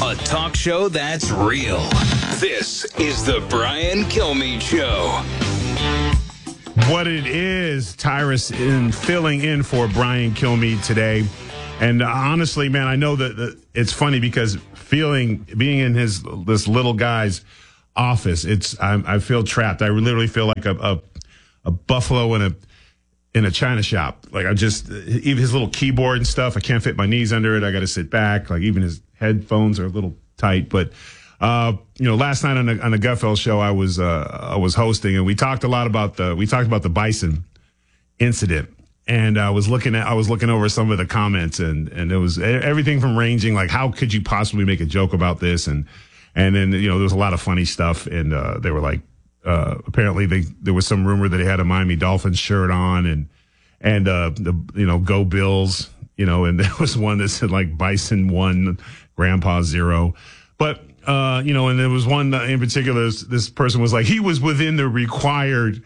A talk show that's real. This is the Brian Kilmeade Show. What it is, Tyrus in filling in for Brian Kilmeade today. And honestly, man, I know that it's funny because being in this little guy's office, I feel trapped. I literally feel like a buffalo in a china shop. Like even his little keyboard and stuff, I can't fit my knees under it. I got to sit back. Like even his headphones are a little tight. But last night on the Gutfeld show, I was hosting, and we talked about the bison incident. And I was looking over some of the comments, and it was everything from ranging like, how could you possibly make a joke about this, and then there was a lot of funny stuff, and they were like, apparently there was some rumor that he had a Miami Dolphins shirt on, and go Bills, and there was one that said like Bison 1, Grandpa 0, but and there was one in particular. This person was like, he was within the required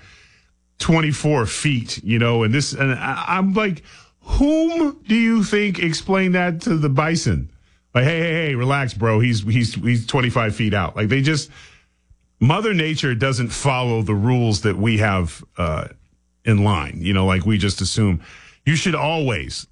24 feet, and I'm like, whom do you think explained that to the bison? Like, hey, relax, bro. He's 25 feet out. Like Mother Nature doesn't follow the rules that we have, in line, like we just assume. You should always,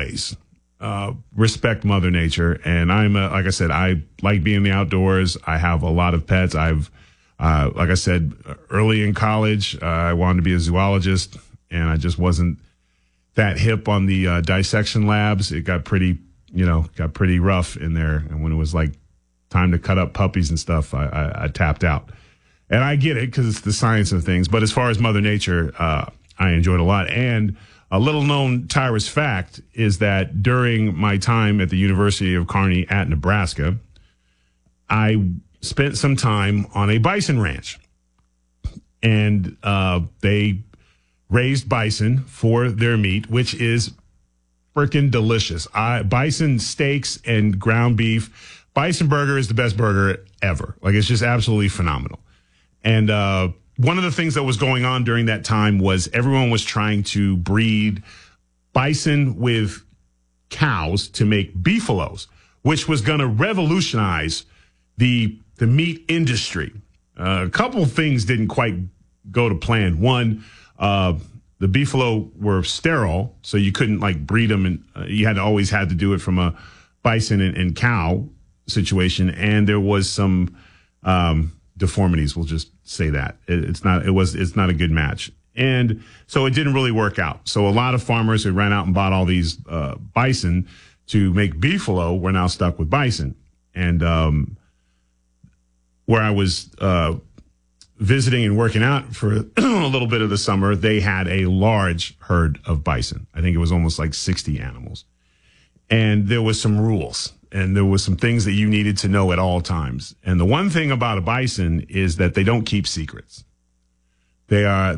respect Mother Nature. And like I said, I like being in the outdoors. I have a lot of pets. Like I said, early in college, I wanted to be a zoologist, and I just wasn't that hip on the dissection labs. It got pretty rough in there. And when it was like time to cut up puppies and stuff, I tapped out. And I get it because it's the science of things. But as far as Mother Nature, I enjoyed a lot. And a little known Tyrus fact is that during my time at the University of Kearney at Nebraska, I spent some time on a bison ranch, and they raised bison for their meat, which is freaking delicious. Bison steaks and ground beef. Bison burger is the best burger ever. Like, it's just absolutely phenomenal. And one of the things that was going on during that time was everyone was trying to breed bison with cows to make beefaloes, which was going to revolutionize the meat industry. A couple of things didn't quite go to plan. One, the beefalo were sterile, so you couldn't like breed them, and you always had to do it from a bison and cow situation. And there was some deformities. We'll just say that it's not a good match, and so it didn't really work out. So a lot of farmers who ran out and bought all these bison to make beefalo were now stuck with bison. And where I was visiting and working out for a little bit of the summer, they had a large herd of bison. I think it was almost like 60 animals. And there was some rules, and there was some things that you needed to know at all times. And the one thing about a bison is that they don't keep secrets. Their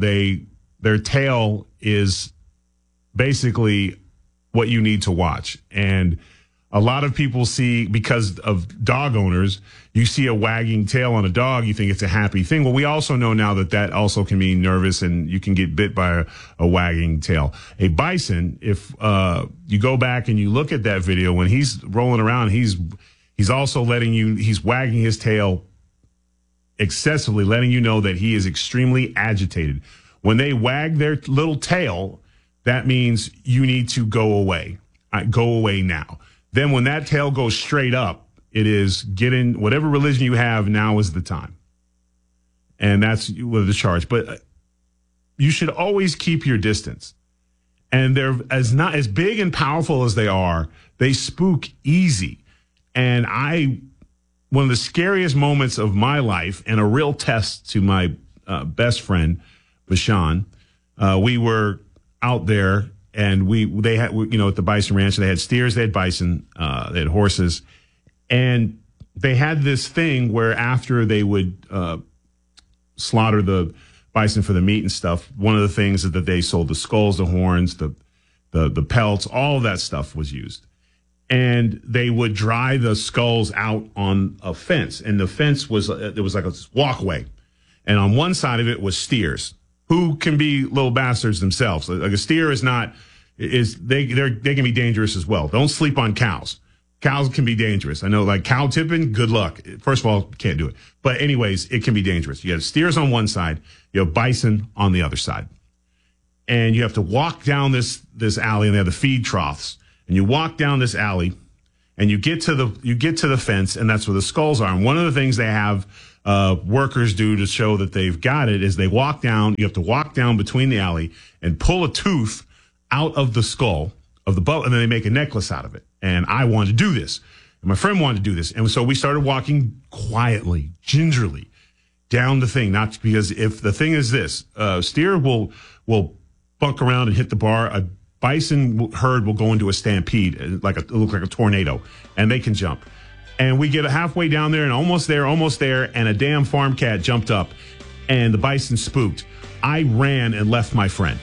tail is basically what you need to watch. And a lot of people see, because of dog owners, you see a wagging tail on a dog, you think it's a happy thing. Well, we also know now that also can mean nervous, and you can get bit by a wagging tail. A bison, if you go back and you look at that video, when he's rolling around, he's also he's wagging his tail excessively, letting you know that he is extremely agitated. When they wag their little tail, that means you need to go away. Go away now. Then when that tail goes straight up, it is get in whatever religion you have, now is the time. And that's with the charge. But you should always keep your distance. And they're not as big and powerful as they are, they spook easy. And one of the scariest moments of my life, and a real test to my best friend, Bashan, we were out there. And they had, at the bison ranch, they had steers, they had bison, they had horses. And they had this thing where after they would slaughter the bison for the meat and stuff, one of the things that they sold, the skulls, the horns, the pelts, all of that stuff was used. And they would dry the skulls out on a fence. And the fence there was like a walkway. And on one side of it was steers, who can be little bastards themselves. Like a steer they can be dangerous as well. Don't sleep on cows. Cows can be dangerous. I know, like cow tipping, good luck. First of all, can't do it. But anyways, it can be dangerous. You have steers on one side, you have bison on the other side. And you have to walk down this alley, and they have the feed troughs. And you walk down this alley, and you get to the fence, and that's where the skulls are. And one of the things they have workers do to show that they've got it is they walk down. You have to walk down between the alley and pull a tooth out of the skull of the bull, and then they make a necklace out of it. And I wanted to do this. And my friend wanted to do this. And so we started walking quietly, gingerly down the thing. Not because if the thing is this, steer will bunk around and hit the bar. A bison herd will go into a stampede, it look like a tornado, and they can jump. And we get halfway down there and almost there, and a damn farm cat jumped up, and the bison spooked. I ran and left my friend.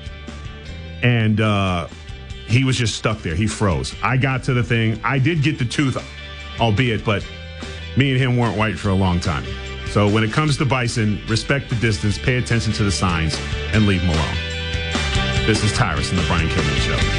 And, he was just stuck there. He froze. I got to the thing. I did get the tooth, albeit, but me and him weren't white for a long time. So when it comes to bison, respect the distance, pay attention to the signs, and leave them alone. This is Tyrus in the Brian Kilmeade Show.